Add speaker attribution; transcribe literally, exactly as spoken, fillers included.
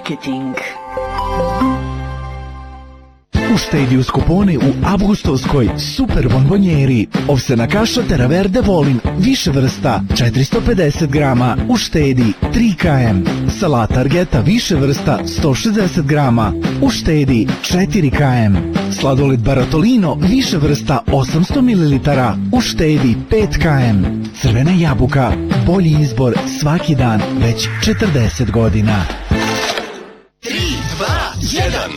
Speaker 1: Marketing.
Speaker 2: Uštedi uz kupone u avgustovskoj super bombonjeri. Ovsena kaša Teraverde Volin, više vrsta, četiristo pedeset grama. Uštedi tri kilograma. Salata Argeta, više vrsta, sto šezdeset grama. Uštedi četiri kilograma. Sladoled Baratolino, više vrsta, osamsto mililitara. Uštedi pet kilograma. Crvena jabuka, bolji izbor svaki dan, već četrdeset godina.
Speaker 3: tri, dva, jedan